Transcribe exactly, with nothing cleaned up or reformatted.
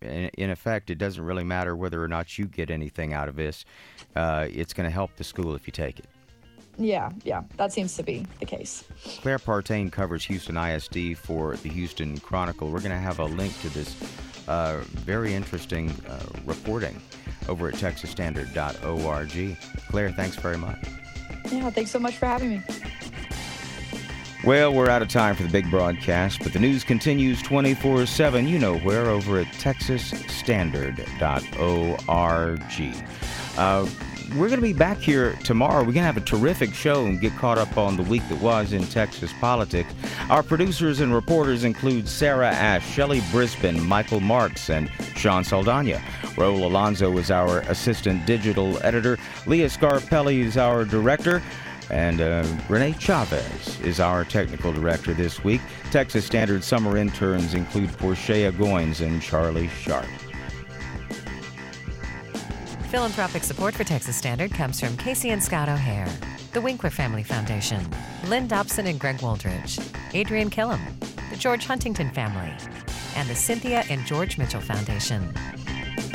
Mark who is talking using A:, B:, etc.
A: in, in effect, it doesn't really matter whether or not you get anything out of this. Uh, it's going to help the school if you take it.
B: Yeah, yeah, that seems to be the case.
A: Claire Partain covers Houston I S D for the Houston Chronicle. We're going to have a link to this uh, very interesting uh, reporting over at texas standard dot org. Claire, thanks very much.
B: Yeah, thanks so much for having me.
A: Well, we're out of time for the big broadcast, but the news continues twenty-four seven. You know where, over at texas standard dot org. Uh, we're going to be back here tomorrow. We're going to have a terrific show and get caught up on the week that was in Texas politics. Our producers and reporters include Sarah Ash, Shelley Brisbane, Michael Marks, and Sean Saldana. Raul Alonso is our assistant digital editor. Leah Scarpelli is our director. And uh, Renee Chavez is our technical director this week. Texas Standard summer interns include Portia Goins and Charlie Sharp.
C: Philanthropic support for Texas Standard comes from Casey and Scott O'Hare, the Winkler Family Foundation, Lynn Dobson and Greg Wooldridge, Adrian Killam, the George Huntington Family, and the Cynthia and George Mitchell Foundation.